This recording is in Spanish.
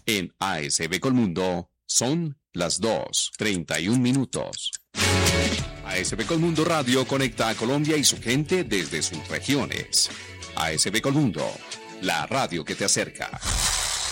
En ASB Colmundo son las 2:31. ASB Colmundo Radio conecta a Colombia y su gente desde sus regiones. ASB Colmundo, la radio que te acerca.